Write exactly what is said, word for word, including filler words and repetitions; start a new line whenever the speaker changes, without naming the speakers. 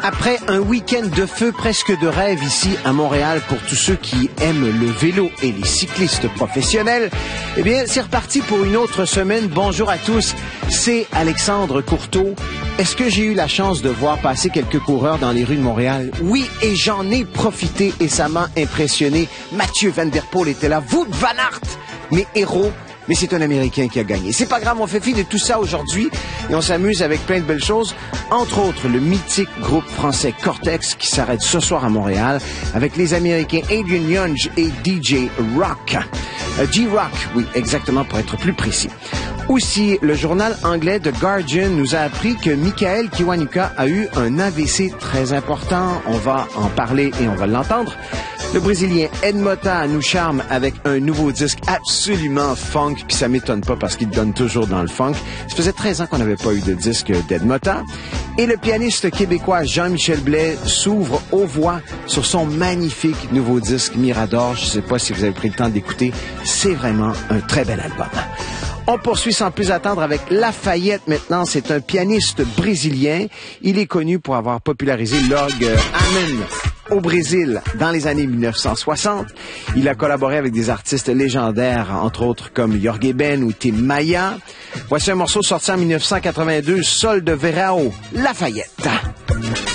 Après un week-end de feu presque de rêve ici à Montréal pour tous ceux qui aiment le vélo et les cyclistes professionnels, eh bien, c'est reparti pour une autre semaine. Bonjour à tous, c'est Alexandre Courteau. Est-ce que j'ai eu la chance de voir passer quelques coureurs dans les rues de Montréal? Oui, et j'en ai profité et ça m'a impressionné. Mathieu Van Der Poel était là, Wout van Aert, mes héros. Mais c'est un Américain qui a gagné. C'est pas grave, on fait fi de tout ça aujourd'hui et on s'amuse avec plein de belles choses. Entre autres, le mythique groupe français Cortex qui s'arrête ce soir à Montréal avec les Américains Adrian Younge et D J Rock. Euh, G-Rock, oui, exactement, pour être plus précis. Aussi, le journal anglais The Guardian nous a appris que Michael Kiwanuka a eu un A V C très important. On va en parler et on va l'entendre. Le Brésilien Ed Mota nous charme avec un nouveau disque absolument funk, puis ça m'étonne pas parce qu'il donne toujours dans le funk. Ça faisait treize ans qu'on n'avait pas eu de disque d'Ed Mota. Et le pianiste québécois Jean-Michel Blais s'ouvre aux voix sur son magnifique nouveau disque Mirador. Je sais pas si vous avez pris le temps d'écouter. C'est vraiment un très bel album. On poursuit sans plus attendre avec Lafayette maintenant. C'est un pianiste brésilien. Il est connu pour avoir popularisé l'orgue Amen au Brésil dans les années mille neuf cent soixante. Il a collaboré avec des artistes légendaires, entre autres comme Jorge Ben ou Tim Maia. Voici un morceau sorti en mille neuf cent quatre-vingt-deux, Sol de Verão, Lafayette.